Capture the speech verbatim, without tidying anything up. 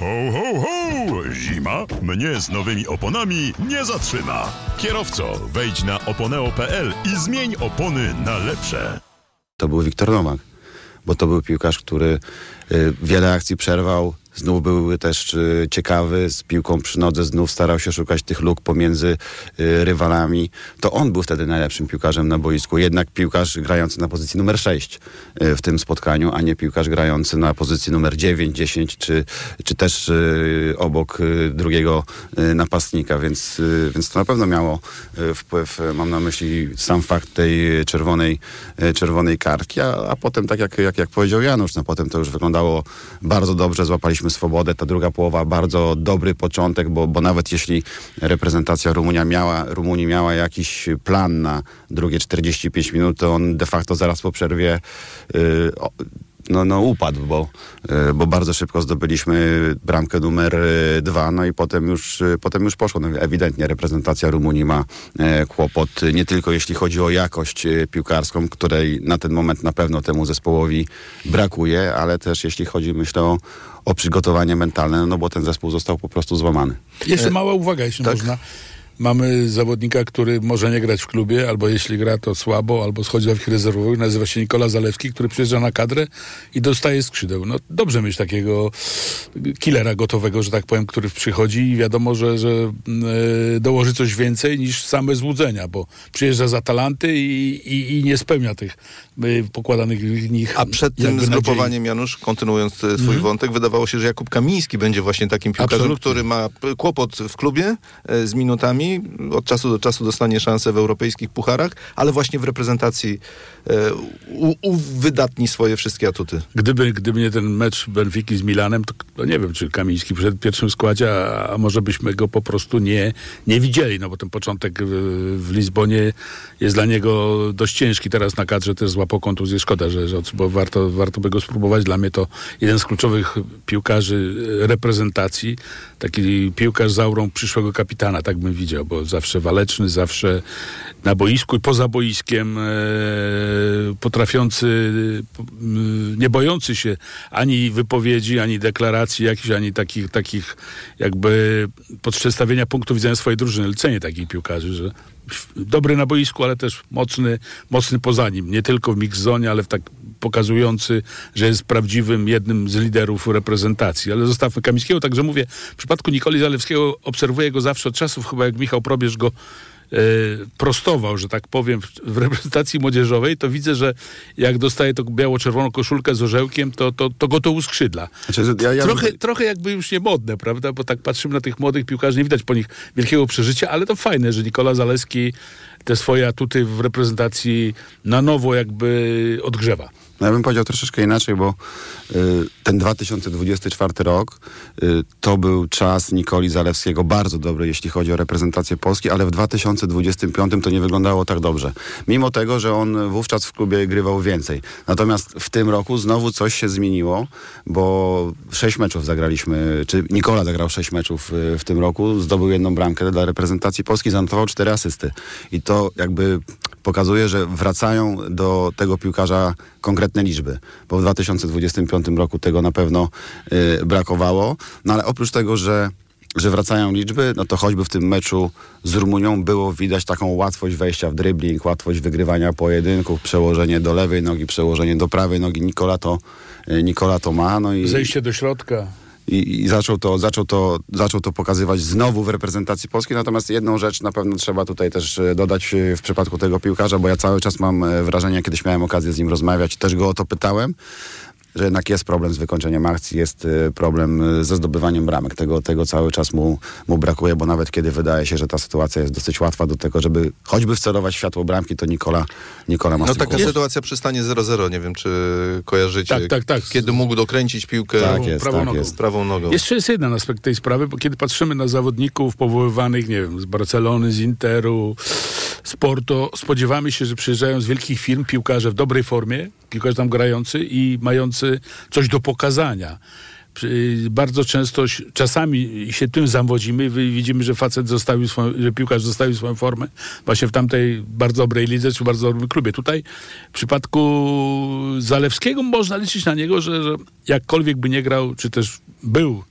Ho, ho, ho! Zima mnie z nowymi oponami nie zatrzyma. Kierowco, wejdź na oponeo kropka pe el i zmień opony na lepsze. To był Wiktor Nowak, bo to był piłkarz, który y, wiele akcji przerwał, znów był też y, ciekawy, z piłką przy nodze znów starał się szukać tych luk pomiędzy y, rywalami. To on był wtedy najlepszym piłkarzem na boisku. Jednak piłkarz grający na pozycji numer sześć y, w tym spotkaniu, a nie piłkarz grający na pozycji numer dziewięć, dziesięć, czy, czy też y, obok y, drugiego y, napastnika. Więc, y, więc to na pewno miało y, wpływ, y, mam na myśli sam fakt tej czerwonej, y, czerwonej kartki, a, a potem, tak jak, jak, jak powiedział Janusz, no potem to już wyglądało bardzo dobrze, złapaliśmy swobodę, ta druga połowa bardzo dobry początek, bo, bo nawet jeśli reprezentacja Rumunia miała, Rumunii miała jakiś plan na drugie czterdzieści pięć minut, to on de facto zaraz po przerwie yy, no, no upadł, bo, yy, bo bardzo szybko zdobyliśmy bramkę numer yy, dwa, no i potem już, yy, potem już poszło. No, ewidentnie reprezentacja Rumunii ma yy, kłopot, nie tylko jeśli chodzi o jakość yy, piłkarską, której na ten moment na pewno temu zespołowi brakuje, ale też jeśli chodzi, myślę, o o przygotowanie mentalne, no bo ten zespół został po prostu złamany. Jeszcze mała uwaga, jeśli tak można. Mamy zawodnika, który może nie grać w klubie, albo jeśli gra, to słabo, albo schodzi do rezerwowych. Nazywa się Nikola Zalewski, który przyjeżdża na kadrę i dostaje skrzydeł. No dobrze mieć takiego killera gotowego, że tak powiem, który przychodzi i wiadomo, że, że yy, dołoży coś więcej niż same złudzenia, bo przyjeżdża z Atalanty i, i, i nie spełnia tych yy, pokładanych w nich. A przed tym zgrupowaniem, Janusz, kontynuując swój mm-hmm. wątek, wydawało się, że Jakub Kamiński będzie właśnie takim piłkarzem, Absolutnie. który ma kłopot w klubie yy, z minutami. Od czasu do czasu dostanie szansę w europejskich pucharach, ale właśnie w reprezentacji e, u, uwydatni swoje wszystkie atuty. Gdyby, gdyby nie ten mecz Benfiki z Milanem, to, to nie wiem, czy Kamiński przyszedł w pierwszym składzie, a, a może byśmy go po prostu nie, nie widzieli, no bo ten początek w, w Lizbonie jest dla niego dość ciężki. Teraz na kadrze też złapał kontuzję. Szkoda, że, że bo warto, warto by go spróbować. Dla mnie to jeden z kluczowych piłkarzy reprezentacji. Taki piłkarz z aurą przyszłego kapitana, tak bym widział, bo zawsze waleczny, zawsze na boisku i poza boiskiem e, potrafiący, e, nie bojący się ani wypowiedzi, ani deklaracji jakichś, ani takich, takich jakby przedstawienia punktu widzenia swojej drużyny. Cenię takich piłkarzy, że dobry na boisku, ale też mocny, mocny poza nim. Nie tylko w mix-zonie, ale w tak pokazujący, że jest prawdziwym jednym z liderów reprezentacji. Ale zostawmy Kamińskiego, także mówię, w przypadku Nikoli Zalewskiego obserwuję go zawsze od czasów, chyba jak Michał Probierz go e, prostował, że tak powiem, w, w reprezentacji młodzieżowej, to widzę, że jak dostaje tą biało-czerwoną koszulkę z orzełkiem, to, to, to go to uskrzydla. Znaczy, ja, ja... Trochę, trochę jakby już nie modne, prawda? Bo tak patrzymy na tych młodych piłkarzy, nie widać po nich wielkiego przeżycia, ale to fajne, że Nikola Zalewski te swoje atuty w reprezentacji na nowo jakby odgrzewa. No ja bym powiedział troszeczkę inaczej, bo y, ten dwa tysiące dwudziesty czwarty rok y, to był czas Nikoli Zalewskiego bardzo dobry, jeśli chodzi o reprezentację Polski, ale w dwa tysiące dwudziestym piątym to nie wyglądało tak dobrze. Mimo tego, że on wówczas w klubie grywał więcej. Natomiast w tym roku znowu coś się zmieniło, bo sześć meczów zagraliśmy, czy Nikola zagrał sześć meczów y, w tym roku, zdobył jedną bramkę dla reprezentacji Polski, zanotował cztery asysty. I to jakby pokazuje, że wracają do tego piłkarza konkretne liczby, bo w dwa tysiące dwudziestym piątym roku tego na pewno y, brakowało. No ale oprócz tego, że, że wracają liczby, no to choćby w tym meczu z Rumunią było widać taką łatwość wejścia w dribbling, łatwość wygrywania pojedynków, przełożenie do lewej nogi, przełożenie do prawej nogi. Nikola to, y, Nikola to ma. No i zejście do środka. I, i zaczął, to, zaczął, to, zaczął to pokazywać znowu w reprezentacji polskiej. Natomiast jedną rzecz na pewno trzeba tutaj też dodać w przypadku tego piłkarza, bo ja cały czas mam wrażenie, kiedyś miałem okazję z nim rozmawiać, też go o to pytałem, że jednak jest problem z wykończeniem akcji, jest problem ze zdobywaniem bramek. Tego, tego cały czas mu, mu brakuje, bo nawet kiedy wydaje się, że ta sytuacja jest dosyć łatwa do tego, żeby choćby wcelować światło bramki, to Nikola, Nikola ma No taka jest sytuacja przy stanie zero zero, nie wiem, czy kojarzycie, tak, tak, tak. kiedy mógł dokręcić piłkę tak jest, prawą, tak nogą. jest. prawą nogą. Jeszcze jest jeden aspekt tej sprawy, bo kiedy patrzymy na zawodników powoływanych, nie wiem, z Barcelony, z Interu, z Porto, spodziewamy się, że przyjeżdżają z wielkich firm piłkarze w dobrej formie, piłkarze tam grający i mający coś do pokazania. Bardzo często, czasami się tym zawodzimy, widzimy, że facet zostawił swoją, że piłkarz zostawił swoją formę właśnie w tamtej bardzo dobrej lidze, czy bardzo dobrym klubie. Tutaj w przypadku Zalewskiego można liczyć na niego, że, że jakkolwiek by nie grał, czy też był